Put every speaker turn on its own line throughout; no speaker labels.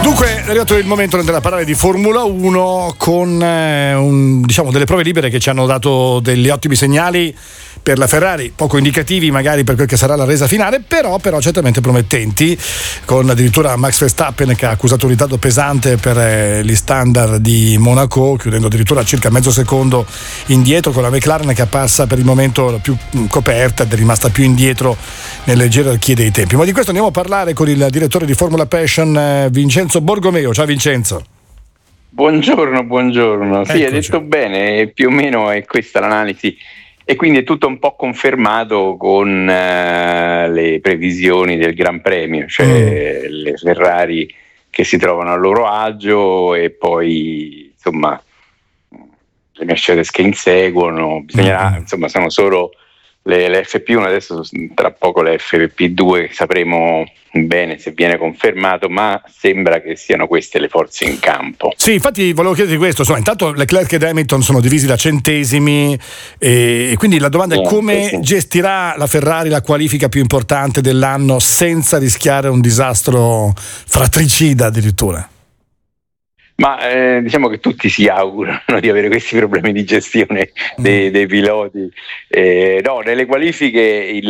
Dunque è arrivato il momento della parlare di Formula 1 con delle prove libere che ci hanno dato degli ottimi segnali per la Ferrari, poco indicativi magari per quel che sarà la resa finale, però certamente promettenti, con addirittura Max Verstappen che ha accusato un ritardo pesante per gli standard di Monaco, chiudendo addirittura circa mezzo secondo indietro, con la McLaren che è apparsa per il momento più coperta ed è rimasta più indietro nelle gerarchie dei tempi. Ma di questo andiamo a parlare con il direttore di Formula Passion, Vincenzo Borgomeo. Ciao Vincenzo.
Buongiorno. Sì, hai detto bene, più o meno è questa l'analisi. E quindi è tutto un po' confermato con le previsioni del Gran Premio, cioè le Ferrari che si trovano a loro agio e poi insomma le Mercedes che inseguono. Bisognerà, insomma, sono solo le FP1, adesso tra poco le FP2 sapremo bene se viene confermato, ma sembra che siano queste le forze in campo.
Sì, infatti volevo chiederti questo, intanto Leclerc ed Hamilton sono divisi da centesimi e quindi la domanda è come gestirà la Ferrari la qualifica più importante dell'anno senza rischiare un disastro fratricida addirittura?
Ma diciamo che tutti si augurano di avere questi problemi di gestione dei piloti. No, nelle qualifiche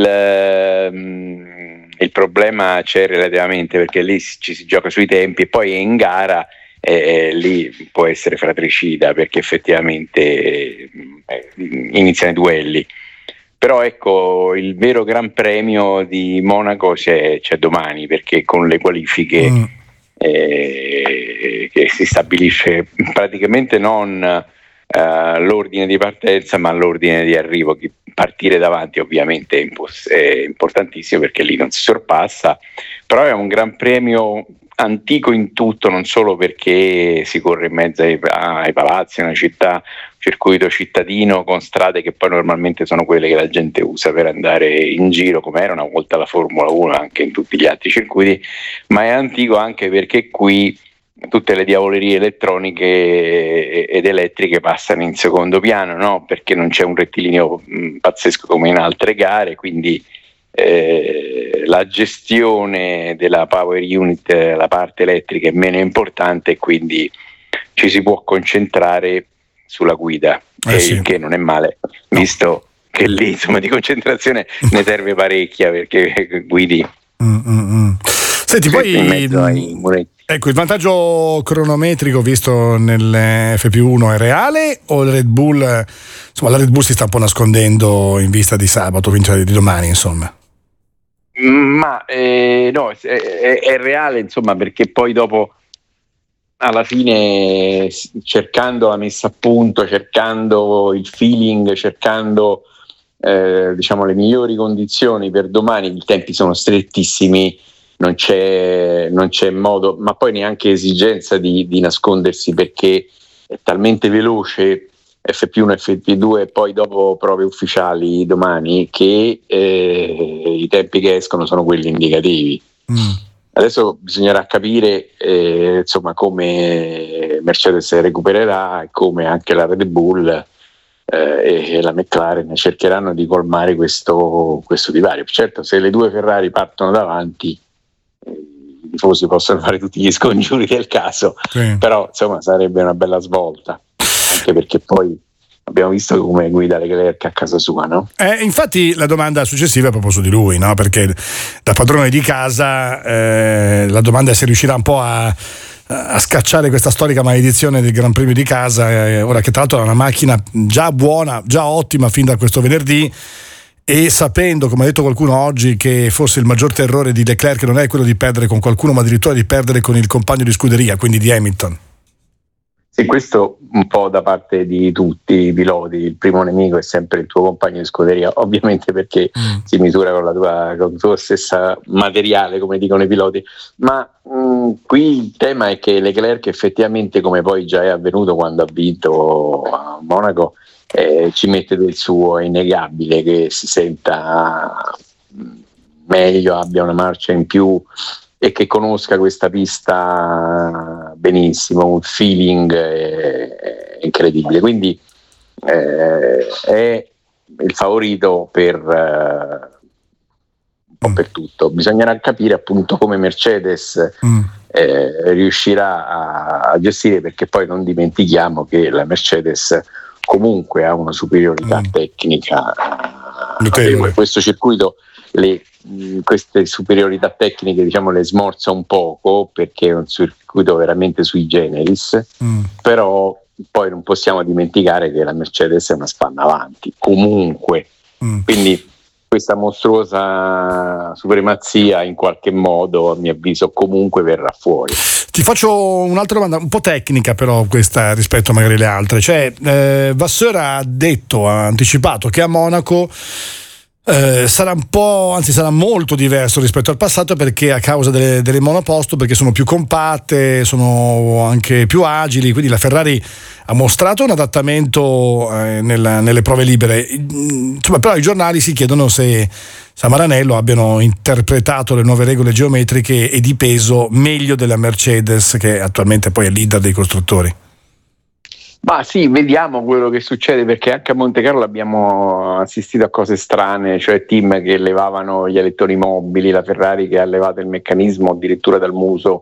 il problema c'è relativamente, perché lì ci si gioca sui tempi e poi in gara lì può essere fratricida, perché effettivamente iniziano i duelli. Però ecco, il vero Gran Premio di Monaco c'è domani, perché con le qualifiche che si stabilisce praticamente non l'ordine di partenza ma l'ordine di arrivo. Partire davanti ovviamente è importantissimo, perché lì non si sorpassa, però è un Gran Premio antico in tutto, non solo perché si corre in mezzo ai palazzi, una città, circuito cittadino con strade che poi normalmente sono quelle che la gente usa per andare in giro, come era una volta la Formula 1 anche in tutti gli altri circuiti, ma è antico anche perché qui tutte le diavolerie elettroniche ed elettriche passano in secondo piano, no? Perché non c'è un rettilineo pazzesco come in altre gare, quindi la gestione della power unit, la parte elettrica, è meno importante e quindi ci si può concentrare sulla guida, il che non è male, visto che lì insomma di concentrazione ne serve parecchia, perché guidi.
Senti, poi ecco, il vantaggio cronometrico visto nelle FP1 è reale o il Red Bull, insomma, la Red Bull si sta un po' nascondendo in vista di sabato, di domani, insomma?
Ma no, è reale, insomma, perché poi dopo alla fine, cercando la messa a punto, cercando il feeling, cercando diciamo le migliori condizioni per domani, i tempi sono strettissimi, non c'è modo, ma poi neanche esigenza di nascondersi, perché è talmente veloce FP1 e FP2 e poi dopo prove ufficiali domani che i tempi che escono sono quelli indicativi. Adesso bisognerà capire insomma come Mercedes recupererà e come anche la Red Bull e la McLaren cercheranno di colmare questo divario. Certo, se le due Ferrari partono davanti, i tifosi possono fare tutti gli scongiuri del caso, però insomma sarebbe una bella svolta, anche perché poi abbiamo visto come guida Leclerc a casa sua, no?
Infatti la domanda successiva è proprio su di lui, no? Perché da padrone di casa la domanda è se riuscirà un po' a scacciare questa storica maledizione del Gran Premio di casa, ora che tra l'altro è una macchina già buona, già ottima fin da questo venerdì, e sapendo, come ha detto qualcuno oggi, che forse il maggior terrore di Leclerc non è quello di perdere con qualcuno, ma addirittura di perdere con il compagno di scuderia, quindi di Hamilton.
Sì, questo un po' da parte di tutti i piloti. Il primo nemico è sempre il tuo compagno di scuderia, ovviamente, perché si misura con il tuo stesso materiale, come dicono i piloti, ma qui il tema è che Leclerc effettivamente, come poi già è avvenuto quando ha vinto a Monaco, ci mette del suo, è innegabile che si senta meglio, abbia una marcia in più e che conosca questa pista benissimo, un feeling incredibile, quindi è il favorito per po' per tutto. Bisognerà capire appunto come Mercedes riuscirà a gestire, perché poi non dimentichiamo che la Mercedes comunque ha una superiorità tecnica notevole. Questo circuito queste superiorità tecniche, diciamo, le smorza un poco, perché è un circuito veramente sui generis, però poi non possiamo dimenticare che la Mercedes è una spanna avanti comunque, quindi questa mostruosa supremazia in qualche modo, a mio avviso, comunque verrà fuori.
Ti faccio un'altra domanda, un po' tecnica però questa rispetto magari alle altre. Cioè, Vasseur ha anticipato che a Monaco sarà un po', anzi sarà molto diverso rispetto al passato, perché a causa delle monoposto, perché sono più compatte, sono anche più agili, quindi la Ferrari ha mostrato un adattamento nelle prove libere. Insomma, però i giornali si chiedono se Maranello abbiano interpretato le nuove regole geometriche e di peso meglio della Mercedes, che attualmente poi è leader dei costruttori.
Ma sì, vediamo quello che succede, perché anche a Monte Carlo abbiamo assistito a cose strane, cioè team che levavano gli alettoni mobili, la Ferrari che ha levato il meccanismo addirittura dal muso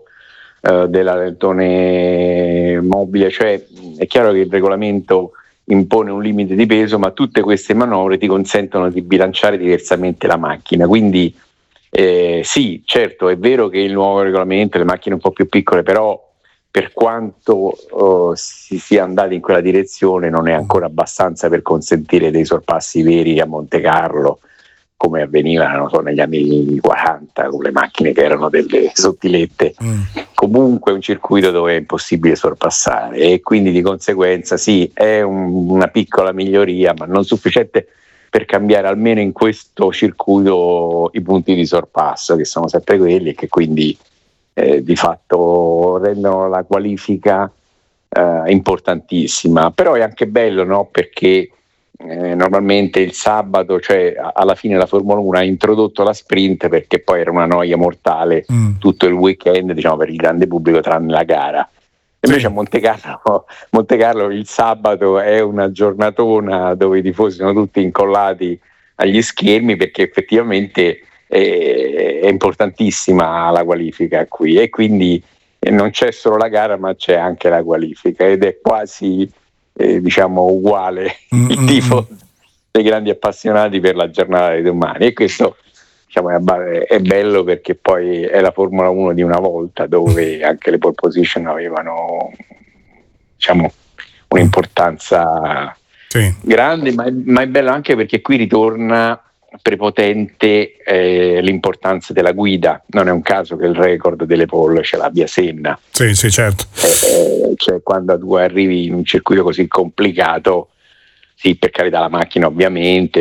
dell'alettone mobile. Cioè è chiaro che il regolamento impone un limite di peso, ma tutte queste manovre ti consentono di bilanciare diversamente la macchina, quindi sì, certo, è vero che il nuovo regolamento, le macchine un po' più piccole, però per quanto si sia andati in quella direzione non è ancora abbastanza per consentire dei sorpassi veri a Monte Carlo, come avveniva, non so, negli anni 40 con le macchine che erano delle sottilette. Comunque è un circuito dove è impossibile sorpassare, e quindi di conseguenza sì, è una piccola miglioria, ma non sufficiente per cambiare almeno in questo circuito i punti di sorpasso, che sono sempre quelli, e che quindi di fatto rendono la qualifica importantissima. Però è anche bello, no? Perché normalmente il sabato, cioè alla fine la Formula 1 ha introdotto la sprint, perché poi era una noia mortale tutto il weekend, diciamo, per il grande pubblico, tranne la gara. Invece a Monte Carlo il sabato è una giornatona dove i tifosi sono tutti incollati agli schermi, perché effettivamente è importantissima la qualifica qui, e quindi non c'è solo la gara ma c'è anche la qualifica, ed è quasi diciamo uguale il tifo dei grandi appassionati per la giornata di domani, e questo, diciamo, è bello, perché poi è la Formula 1 di una volta, dove anche le pole position avevano, diciamo, un'importanza grande, ma è bello anche perché qui ritorna prepotente l'importanza della guida. Non è un caso che il record delle pole ce l'abbia Senna.
Sì, certo.
Cioè, quando tu arrivi in un circuito così complicato, sì, per carità, la macchina ovviamente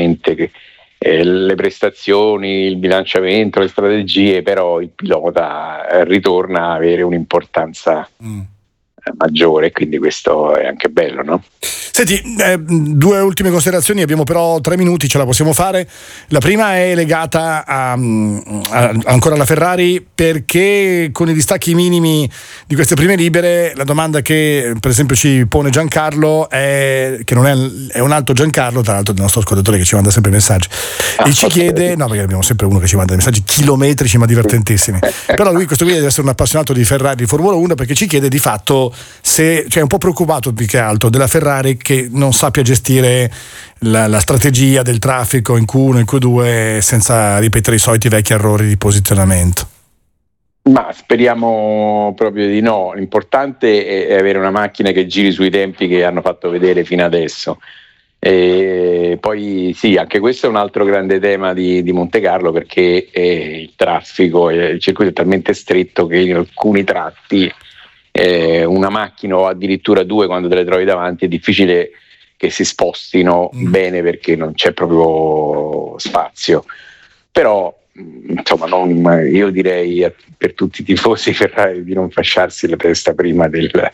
le prestazioni, il bilanciamento, le strategie, però il pilota ritorna a avere un'importanza maggiore, quindi questo è anche bello, no?
Senti, due ultime considerazioni, abbiamo però 3 minuti, ce la possiamo fare. La prima è legata ancora alla Ferrari, perché con i distacchi minimi di queste prime libere, la domanda che per esempio ci pone Giancarlo è un altro Giancarlo, tra l'altro, del nostro ascoltatore, che ci manda sempre messaggi e ci chiede, no, perché abbiamo sempre uno che ci manda messaggi chilometrici ma divertentissimi, però lui, questo qui, deve essere un appassionato di Ferrari, di Formula 1, perché ci chiede di fatto se, cioè, è un po' preoccupato più che altro della Ferrari che non sappia gestire la strategia del traffico in Q1 e in Q2 senza ripetere i soliti vecchi errori di posizionamento.
Ma speriamo proprio di no. L'importante è avere una macchina che giri sui tempi che hanno fatto vedere fino adesso. E poi sì, anche questo è un altro grande tema di Monte Carlo, perché il traffico, il circuito è talmente stretto che in alcuni tratti una macchina, o addirittura 2 quando te le trovi davanti, è difficile che si spostino bene, perché non c'è proprio spazio. Però insomma, io direi per tutti i tifosi Ferrari di non fasciarsi la testa prima delle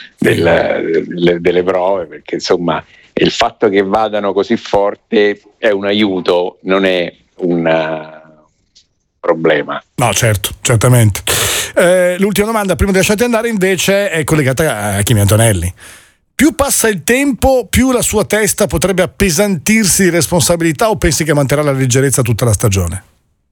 prove, perché insomma il fatto che vadano così forte è un aiuto, non è un problema.
No, certo, certamente. L'ultima domanda prima di lasciarti andare invece è collegata a Kimi Antonelli. Più passa il tempo, più la sua testa potrebbe appesantirsi di responsabilità, o pensi che manterrà la leggerezza tutta la stagione?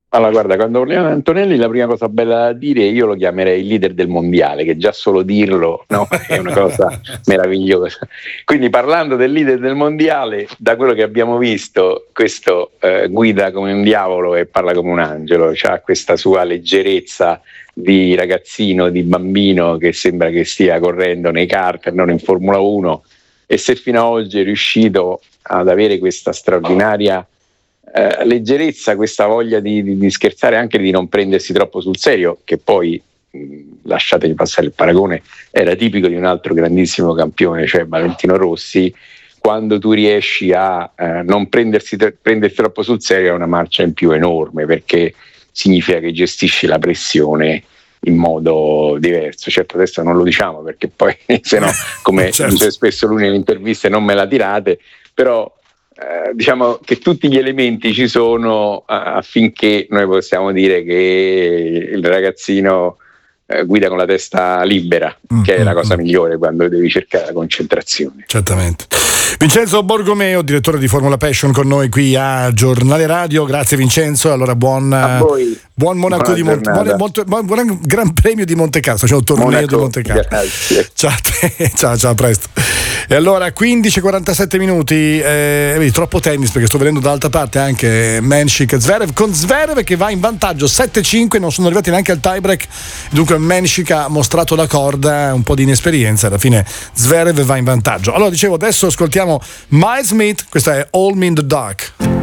Allora, guarda, quando parliamo di Antonelli, la prima cosa bella da dire, io lo chiamerei il leader del mondiale, che già solo dirlo, no, è una cosa meravigliosa. Quindi, parlando del leader del mondiale, da quello che abbiamo visto, questo guida come un diavolo e parla come un angelo, ha questa sua leggerezza di ragazzino, di bambino, che sembra che stia correndo nei kart e non in Formula 1, e se fino ad oggi è riuscito ad avere questa straordinaria leggerezza, questa voglia di scherzare, anche di non prendersi troppo sul serio, che poi, lasciatemi passare il paragone, era tipico di un altro grandissimo campione, cioè Valentino Rossi. Quando tu riesci a non prendersi troppo sul serio, è una marcia in più enorme, perché significa che gestisci la pressione in modo diverso. Certo, adesso non lo diciamo perché poi se no, come certo, dice spesso lui nelle interviste, non me la tirate, però diciamo che tutti gli elementi ci sono affinché noi possiamo dire che il ragazzino guida con la testa libera, che è la cosa migliore quando devi cercare la concentrazione.
Certamente. Vincenzo Borgomeo, direttore di Formula Passion, con noi qui a Giornale Radio. Grazie Vincenzo. Allora buon Monaco di buon Gran Premio di Montecarlo. C'è un torneo di Montecarlo. Ciao a te, ciao, a presto. E allora 15:47 minuti, troppo tennis, perché sto vedendo dall'altra parte anche Menšik e Zverev, con Zverev che va in vantaggio 7-5, non sono arrivati neanche al tie-break, dunque Menšik ha mostrato la corda, un po' di inesperienza, alla fine Zverev va in vantaggio. Allora dicevo, adesso ascoltiamo Miles Smith, questa è All Me in the Dark.